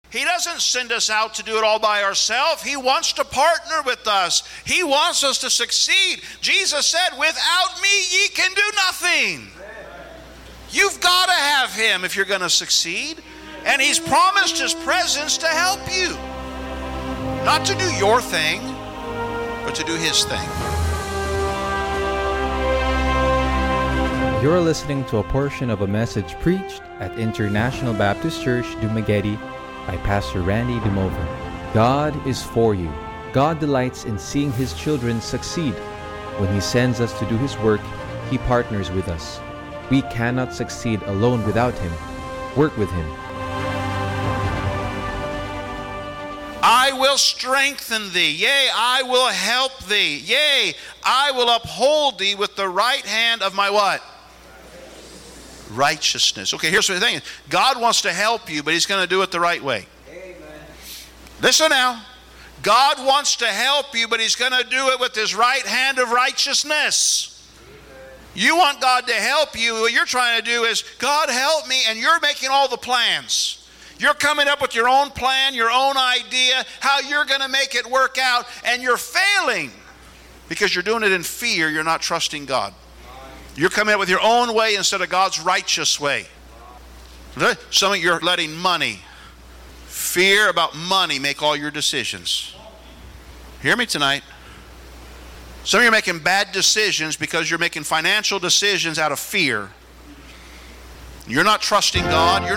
He doesn't send us out to do it all by ourselves. He wants to partner with us. He wants us to succeed. Jesus said, without me ye can do nothing. You've got to have Him if you're going to succeed. And He's promised His presence to help you. Not to do your thing, but to do His thing. You're listening to a portion of a message preached at International Baptist Church, Dumaguete, by Pastor Randy DeMover. God is for you. God delights in seeing His children succeed. When He sends us to do His work, He partners with us. We cannot succeed alone without Him. Work with Him. I will strengthen thee. Yea, I will help thee. Yea, I will uphold thee with the right hand of my what? Righteousness. Okay, here's the thing. God wants to help you, but He's going to do it the right way. Amen. Listen now. God wants to help you, but He's going to do it with His right hand of righteousness. Amen. You want God to help you. What you're trying to do is, God help me, and you're making all the plans. You're coming up with your own plan, your own idea, how you're going to make it work out, and you're failing because you're doing it in fear. You're not trusting God. You're coming up with your own way instead of God's righteous way. Some of you are letting money, fear about money, make all your decisions. Hear me tonight. Some of you are making bad decisions because you're making financial decisions out of fear. You're not trusting God. You're